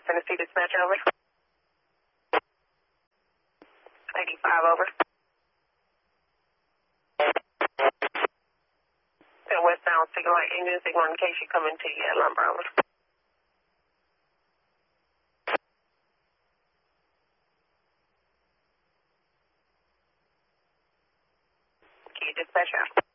Tennessee dispatch, over. 85, over. And westbound signal light engine signal in case you come into lumber, over. Key dispatch out.